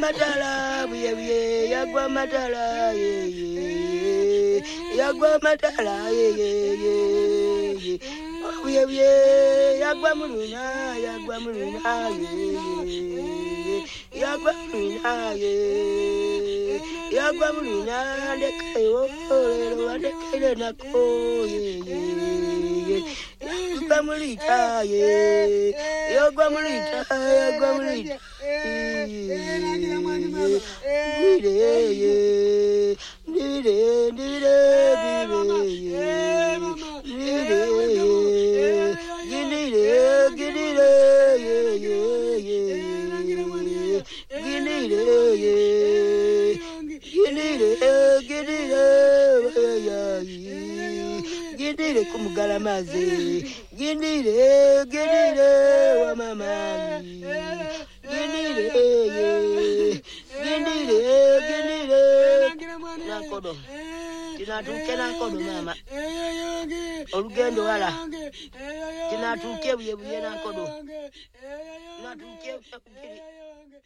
matala buye yagwa matala yagwa matala buye yagwa mulina yagwa mulina yagwa mulina ndekayo lero ndekele nako yagwa mulita yagwa mulita Gidire kumugalamaze gidire wa mama gidire nakodo tinatuke nakodo mama olugendo wala tinatuke buye nakodo tinatuke